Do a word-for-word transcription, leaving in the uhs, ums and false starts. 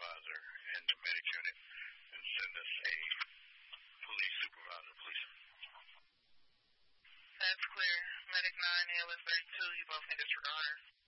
supervisor and the medic unit and send us a police supervisor, please. That's clear. Medic nine, A L S thirty-two, you both in disregard.